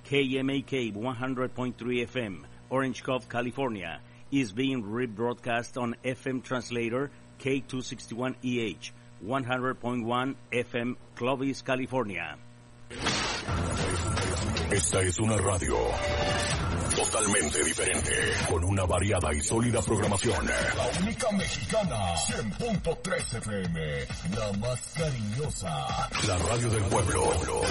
KMAK 100.3 FM, Orange Cove, California, is being rebroadcast on FM translator K261EH, 100.1 FM, Clovis, California. Esta es una radio totalmente diferente, con una variada y sólida programación. La única mexicana, 100.3 FM, la más cariñosa. La radio del pueblo.